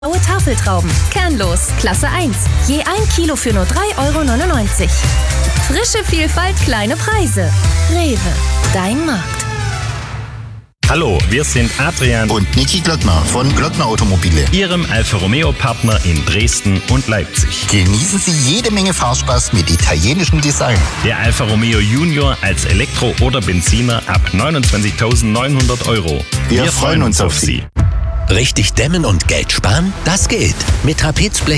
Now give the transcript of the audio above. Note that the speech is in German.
Blaue Tafeltrauben, kernlos, Klasse 1. Je 1 Kilo für nur 3,99 €. Frische Vielfalt, kleine Preise. Rewe, dein Markt. Hallo, wir sind Adrian und Niki Glottner von Glottner Automobile, Ihrem Alfa Romeo Partner in Dresden und Leipzig. Genießen Sie jede Menge Fahrspaß mit italienischem Design. Der Alfa Romeo Junior als Elektro- oder Benziner ab 29.900 €. Wir freuen uns auf Sie. Richtig dämmen und Geld sparen? Das geht. Mit Trapezblech